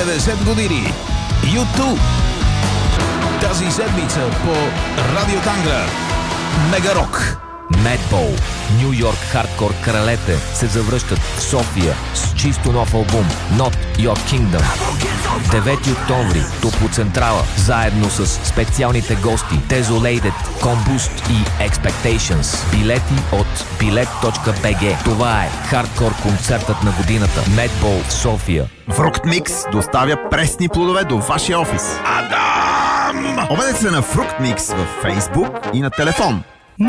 50 години. YouTube. Тази седмица по Радио Тангра. Мегарок. Madball, Ню Йорк хардкор кралете се завръщат в София с чисто нов албум Not Your Kingdom. 9 октомври Топлоцентрала, заедно с специалните гости Desolated, Combust и Expectations. Билети от bilet.bg. Това е хардкор концертът на годината. Madball в София. Фрукт Микс доставя пресни плодове до вашия офис. Адам! Обадете се на Фрукт Микс във Фейсбук и на телефон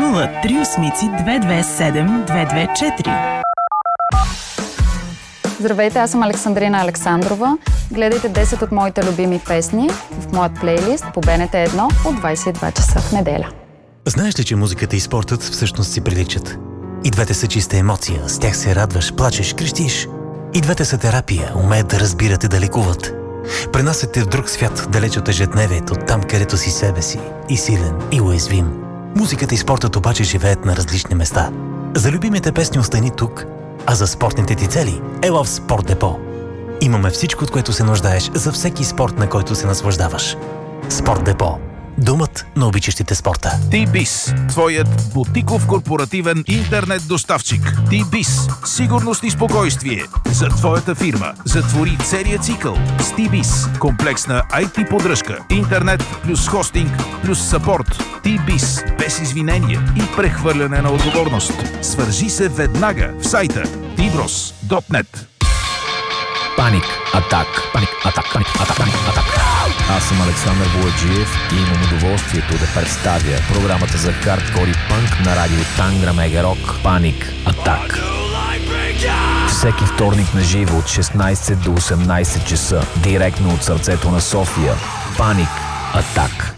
038-227-224. Здравейте, аз съм Александрина Александрова. Гледайте 10 от моите любими песни в моят плейлист по БНТ 1 от 22 часа в неделя. Знаеш ли, че музиката и спортът всъщност си приличат? И двете са чиста емоция, с тях се радваш, плачеш, крещиш. И двете са терапия, умеят да разбират и да лекуват. Пренасят те в друг свят, далеч от ежедневието, там където си себе си, и силен, и уязвим. Музиката и спортът обаче живеят на различни места. За любимите песни остани тук, а за спортните ти цели ела в Спорт Депо. Имаме всичко, от което се нуждаеш за всеки спорт, на който се наслаждаваш. Спорт Депо. Домът на обичащите спорта. T-Biz, твоят бутиков корпоративен интернет доставчик. T-Biz, сигурност и спокойствие за твоята фирма. Затвори целия цикъл с T-Biz. Комплексна IT поддръжка, интернет плюс хостинг плюс съпорт. T-Biz, без извинения и прехвърляне на отговорност. Свържи се веднага в сайта tbros.net. Паник Атак. Паник Атак. Паник Атак. Паник Атак. Аз съм Александър Бояджиев и имам удоволствието да представя програмата за хардкор и панк на радио Тангра Мегарок. Паник Атак. Всеки вторник на живо от 16 до 18 часа. Директно от сърцето на София. Паник Атак.